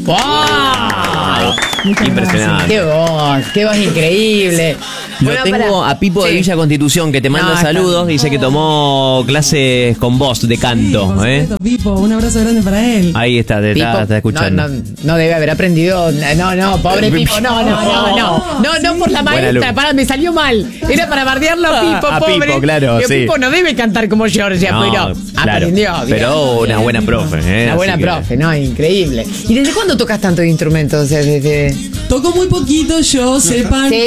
¡Wow! Impresionante. Qué voz increíble. Lo tengo a Pipo de Villa Constitución que te manda saludos. Dice que tomó clases con voz de canto. Pipo, un abrazo grande para él. Ahí está, te está escuchando. No debe haber aprendido. No, pobre Pipo. No, por la maestra. Me salió mal. Era para bardearlo a Pipo, pobre. Pipo, claro, sí. Pipo no debe cantar como Georgia, pero aprendió. Pero una buena profe. Una buena profe, increíble. ¿Y desde cuándo tocas tanto de instrumentos? Toco muy poquito, yo, sepan. Sí,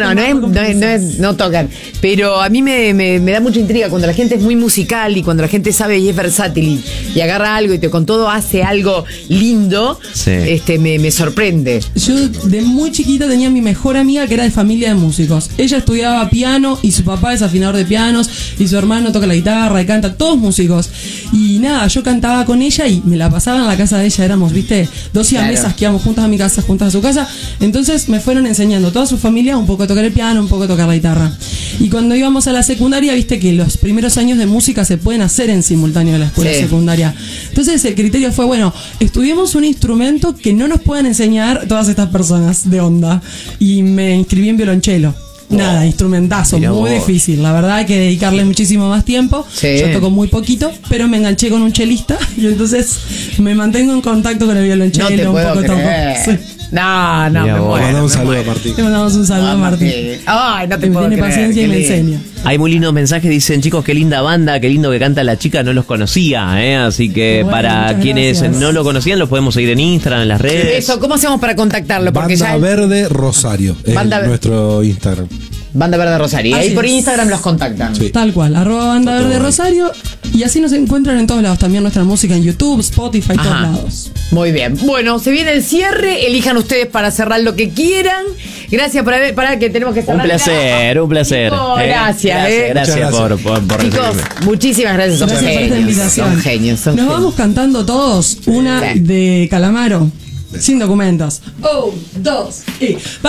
no tocan. Pero a mí me da mucha intriga cuando la gente es muy musical y cuando la gente sabe y es versátil y agarra algo y con todo hace algo lindo, me sorprende. Yo de muy chiquita tenía mi mejor amiga que era de familia de músicos. Ella estudiaba piano y su papá es afinador de pianos y su hermano toca la guitarra y canta, todos músicos. Y nada, yo cantaba con ella y me la pasaba en la casa de ella, éramos, 2 siamesas que íbamos juntas a mi casa, juntas a su casa. Entonces me fueron enseñando toda su familia un poco a tocar el piano, un poco a tocar la guitarra. Y cuando íbamos a la secundaria, viste que los primeros años de música se pueden hacer en simultáneo en la escuela secundaria. Entonces el criterio fue, estudiemos un instrumento que no nos puedan enseñar todas estas personas de onda. Y me inscribí en violonchelo. Nada, instrumentazo, muy difícil. La verdad hay que dedicarle muchísimo más tiempo. Yo toco muy poquito, pero me enganché con un chelista y entonces me mantengo en contacto con el violonchelo, un poco todo. No, me muero. Le mandamos un saludo a Martín. Le mandamos un saludo a Martín. Ay, no te puedo creer. Tiene paciencia y me enseña. Hay muy lindos mensajes, dicen, chicos, qué linda banda, qué lindo que canta la chica, no los conocía, así que para quienes no lo conocían, los podemos seguir en Instagram, en las redes. Eso, ¿cómo hacemos para contactarlo? Porque Banda Verde Rosario, es nuestro Instagram. Banda Verde Rosario. Ahí por Instagram los contactan. Sí. Tal cual, @Banda Verde Rosario. Y así nos encuentran en todos lados. También nuestra música en YouTube, Spotify, todos lados. Muy bien. Bueno, se viene el cierre. Elijan ustedes para cerrar lo que quieran. Gracias por haber. Para que tenemos que cerrar. Un placer. Gracias por recibirme. Chicos, muchísimas gracias. Gracias por esta invitación. Son genios. Nos vamos cantando todos una de Calamaro. Sin documentos. 1, 2 y...